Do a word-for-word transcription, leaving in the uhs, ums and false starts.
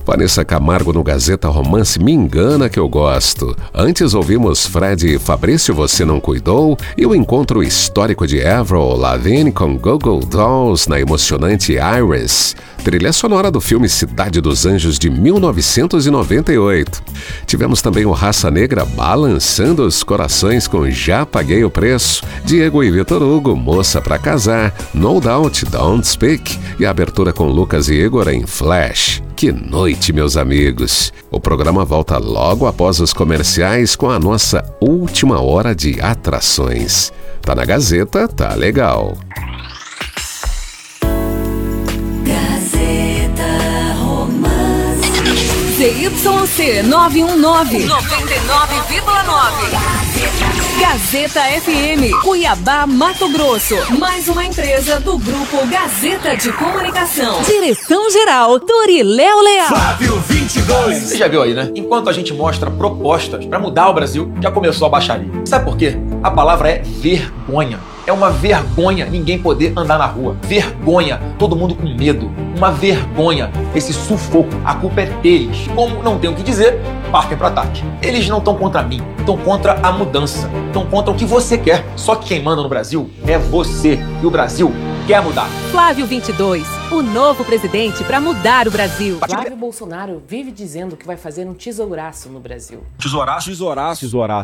Vanessa Camargo no Gazeta Romance, Me Engana Que Eu Gosto. Antes ouvimos Fred e Fabrício, Você Não Cuidou, e o encontro histórico de Avril Lavigne com Goo Goo Dolls na emocionante Iris, trilha sonora do filme Cidade dos Anjos de mil novecentos e noventa e oito. Tivemos também o Raça Negra balançando os corações com Já Paguei o Preço, Diego e Vitor Hugo, Moça Pra Casar, No Doubt, Don't Speak, e a abertura com Lucas e Igor em Flash. Que noite, meus amigos! O programa volta logo após os comerciais com a nossa última hora de atrações. Tá na Gazeta, tá legal. Gazeta Romance. Z Y C nove um nove, noventa e nove vírgula nove. Gazeta F M, Cuiabá, Mato Grosso. Mais uma empresa do Grupo Gazeta de Comunicação. Direção-geral, Doriléo Leal. Flávio vinte e dois. Você já viu aí, né? Enquanto a gente mostra propostas pra mudar o Brasil, já começou a baixaria. Sabe por quê? A palavra é vergonha. É uma vergonha ninguém poder andar na rua. Vergonha, todo mundo com medo. Uma vergonha, esse sufoco. A culpa é deles. Como não tem o que dizer, partem para ataque. Eles não estão contra mim, estão contra a mudança. Estão contra o que você quer. Só que quem manda no Brasil é você. E o Brasil quer mudar. Flávio vinte e dois, o novo presidente para mudar o Brasil. Flávio Bolsonaro vive dizendo que vai fazer um tesouraço no Brasil. Tesouraço? Tesouraço, tesouraço.